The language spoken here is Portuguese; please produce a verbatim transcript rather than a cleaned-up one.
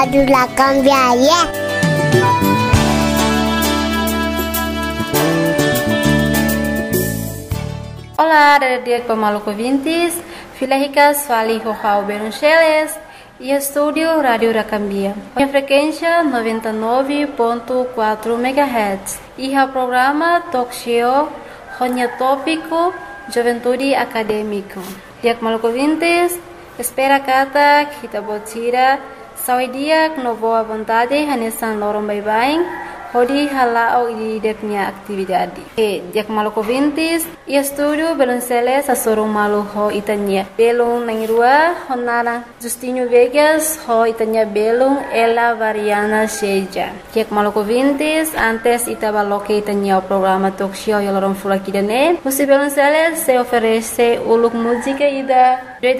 Adulah cambiaria. Olá, dia pemaluco ouvintes, Filahicas Fali Rojao Beruncheles e estúdio Rádio Racambia. A frequência noventa e nove ponto quatro megahertz e o programa Talk Show Ronya Tópico Juventude Acadêmico. Dia pemaluco ouvintes, espera kata kita botira saudia no boa vontade hanesan lorong bye-bye. Hodi halao di depnya atividade. E dia maluco ouvintes, e estúdio Belunceles a sorong malu ho itanya. Belung nangrua honara Justinho Vegas ho itanya belung ela variana seja. Dia maluco ouvintes, antes itaba loke itanya o programa talk show yalorong fulakidane. Musi Belunceles se oferece uluk música ida